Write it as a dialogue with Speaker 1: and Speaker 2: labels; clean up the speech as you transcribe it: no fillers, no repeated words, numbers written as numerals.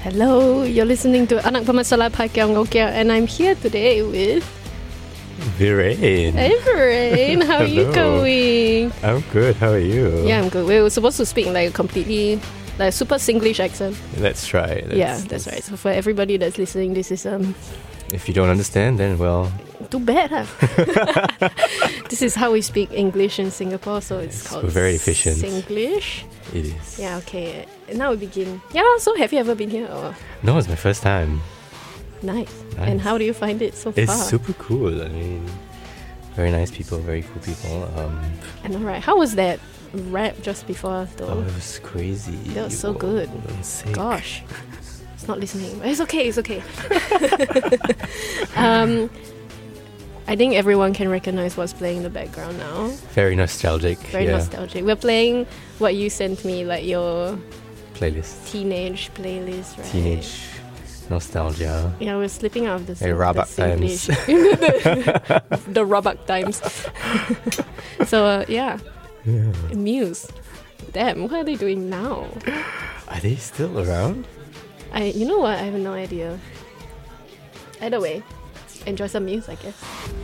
Speaker 1: Hello, you're listening to Anak Pemasalah Pakyang Okia, and I'm here today with
Speaker 2: Viren.
Speaker 1: Hey Viren, how are you going?
Speaker 2: I'm good, how are you?
Speaker 1: Yeah, I'm good. We were supposed to speak in like a completely super Singlish accent.
Speaker 2: Let's try.
Speaker 1: That's right. So for everybody that's listening, this is
Speaker 2: if you don't understand, then well,
Speaker 1: too bad, huh? This is how we speak English in Singapore, so it's called
Speaker 2: we're very efficient.
Speaker 1: Singlish.
Speaker 2: It is.
Speaker 1: Yeah, okay. Now we begin. Yeah, so have you ever been here? Or?
Speaker 2: No, it's my first time.
Speaker 1: Nice. And how do you find it so far?
Speaker 2: It's super cool. I mean, very nice people, very cool people.
Speaker 1: And alright, how was that rap just before though?
Speaker 2: Oh, it was crazy.
Speaker 1: That was so good.
Speaker 2: I'm sick.
Speaker 1: Gosh. It's not listening. But it's okay. I think everyone can recognize what's playing in the background now.
Speaker 2: Very nostalgic.
Speaker 1: Very nostalgic. We're playing what you sent me, like your
Speaker 2: playlist.
Speaker 1: Teenage playlist, right?
Speaker 2: Teenage nostalgia.
Speaker 1: Yeah, we're slipping out of the
Speaker 2: Rabak times.
Speaker 1: The Rabak times. So, yeah. Muse. Damn, what are they doing now?
Speaker 2: Are they still around?
Speaker 1: You know what? I have no idea. Either way, enjoy some Muse, I guess.